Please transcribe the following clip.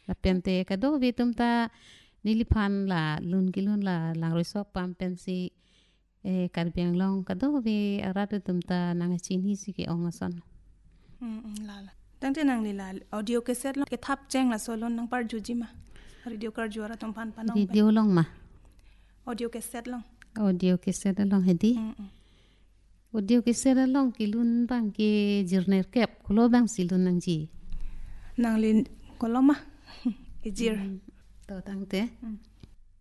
la pente kado vi tumta nilipan la lun kilun la lang resop pam pensi karbiang long kado vi arado tumta nang chini si ki ongason la tangte nang lila audio cassette lo ke thap cheng la solon nang par juji ma radio kar juara tom pan panong video long ma audio cassette long long hedi audio cassette long kilun bang ke jirner kep kulo bang silun nang ji nang lin koloma ejir to tangte